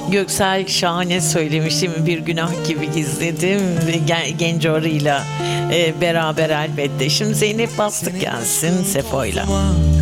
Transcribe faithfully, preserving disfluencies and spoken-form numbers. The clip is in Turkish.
Göksel şahane söylemişim. Bir günah gibi gizledim. Gen- Gencoru'yla e, beraber elbette. Şimdi Zeynep Bastık gelsin Sefo'yla.